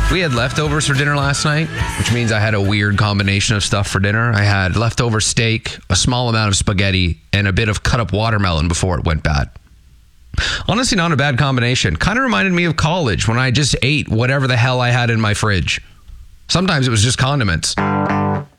We had leftovers for dinner last night, which means I had a weird combination of stuff for dinner. I had leftover steak, a small amount of spaghetti, and a bit of cut up watermelon before it went bad. Honestly, not a bad combination. Kind of reminded me of college when I just ate whatever the hell I had in my fridge. Sometimes it was just condiments.